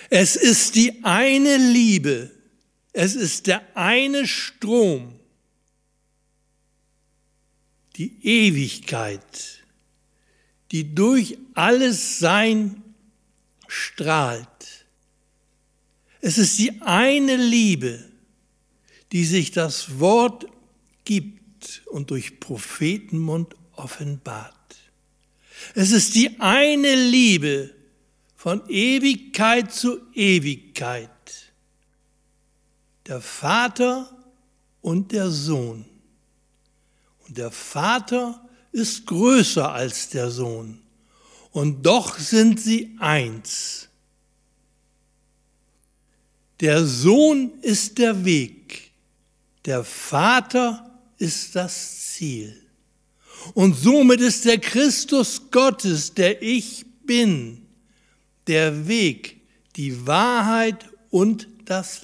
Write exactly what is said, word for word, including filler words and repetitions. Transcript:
Es ist die eine Liebe, es ist der eine Strom, die Ewigkeit, die durch alles Sein strahlt. Es ist die eine Liebe, die sich das Wort gibt und durch Prophetenmund offenbart. Es ist die eine Liebe von Ewigkeit zu Ewigkeit. Der Vater und der Sohn. Und der Vater ist größer als der Sohn. Und doch sind sie eins. Der Sohn ist der Weg. Der Vater ist das Ziel. Und somit ist der Christus Gottes, der Ich Bin, der Weg, die Wahrheit und das